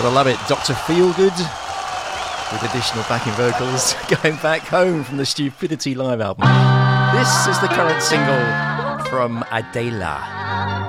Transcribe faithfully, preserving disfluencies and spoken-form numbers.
Gotta love it. Doctor Feelgood with additional backing vocals going back home from the Stupidity live album. This is the current single from Adela.